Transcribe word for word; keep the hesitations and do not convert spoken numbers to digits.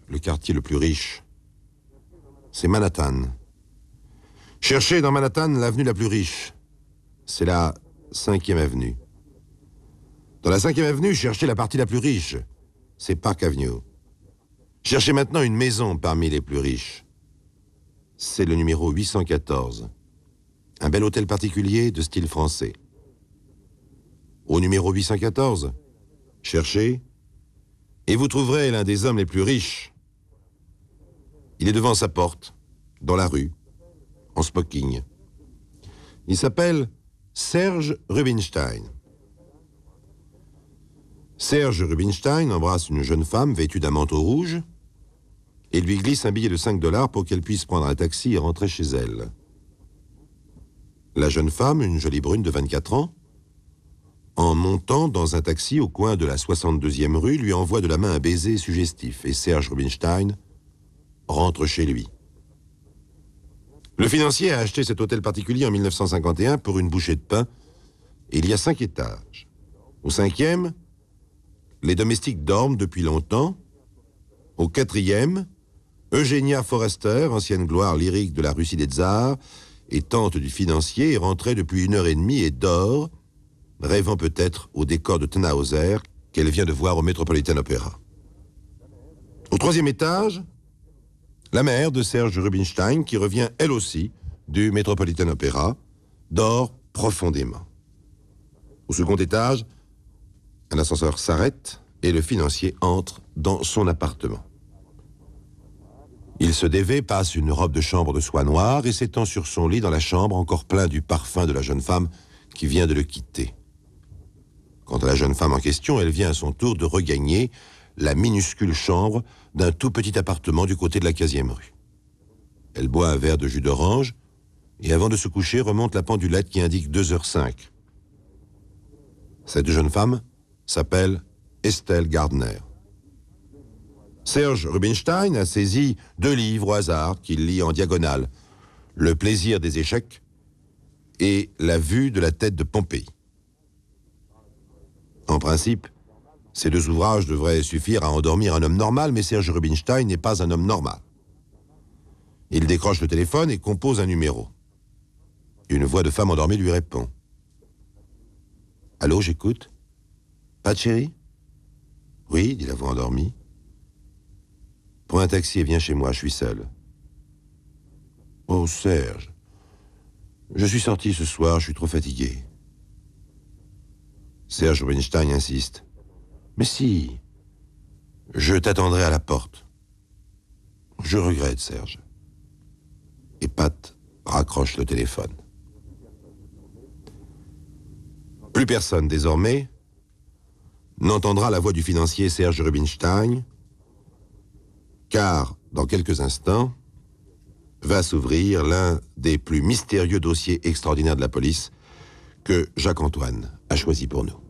le quartier le plus riche. C'est Manhattan. Cherchez dans Manhattan l'avenue la plus riche. C'est la cinquième avenue. Dans la cinquième avenue, cherchez la partie la plus riche. C'est Park Avenue. Cherchez maintenant une maison parmi les plus riches. C'est le numéro huit cent quatorze. Un bel hôtel particulier de style français. Au numéro huit cent quatorze, cherchez et vous trouverez l'un des hommes les plus riches. Il est devant sa porte, dans la rue, en smoking. Il s'appelle Serge Rubinstein. Serge Rubinstein embrasse une jeune femme vêtue d'un manteau rouge et lui glisse un billet de cinq dollars pour qu'elle puisse prendre un taxi et rentrer chez elle. La jeune femme, une jolie brune de vingt-quatre ans, en montant dans un taxi au coin de la soixante-deuxième rue, lui envoie de la main un baiser suggestif et Serge Rubinstein rentre chez lui. Le financier a acheté cet hôtel particulier en mille neuf cent cinquante et un pour une bouchée de pain et il y a cinq étages. Au cinquième, les domestiques dorment depuis longtemps. Au quatrième, Eugenia Forrester, ancienne gloire lyrique de la Russie des tsars et tante du financier, est rentrée depuis une heure et demie et dort, rêvant peut-être au décor de Tannhauser qu'elle vient de voir au Metropolitan Opera. Au troisième étage, la mère de Serge Rubinstein, qui revient elle aussi du Metropolitan Opera, dort profondément. Au second étage, un ascenseur s'arrête et le financier entre dans son appartement. Il se dévêt, passe une robe de chambre de soie noire et s'étend sur son lit dans la chambre encore plein du parfum de la jeune femme qui vient de le quitter. Quant à la jeune femme en question, elle vient à son tour de regagner la minuscule chambre d'un tout petit appartement du côté de la quinzième rue. Elle boit un verre de jus d'orange et avant de se coucher remonte la pendulette qui indique deux heures cinq. Cette jeune femme s'appelle Estelle Gardner. Serge Rubinstein a saisi deux livres au hasard qu'il lit en diagonale, Le plaisir des échecs et La vue de la tête de Pompéi. En principe, ces deux ouvrages devraient suffire à endormir un homme normal, mais Serge Rubinstein n'est pas un homme normal. Il décroche le téléphone et compose un numéro. Une voix de femme endormie lui répond. « Allô, j'écoute. Pat chérie ? » « Oui, dit la voix endormie. »« Prends un taxi et viens chez moi, je suis seul. »« Oh, Serge, je suis sorti ce soir, je suis trop fatigué. » Serge Rubinstein insiste. « Mais si, je t'attendrai à la porte. »« Je regrette, Serge. » Et Pat raccroche le téléphone. Plus personne, désormais, n'entendra la voix du financier Serge Rubinstein, car, dans quelques instants, va s'ouvrir l'un des plus mystérieux dossiers extraordinaires de la police que Jacques-Antoine a choisi pour nous.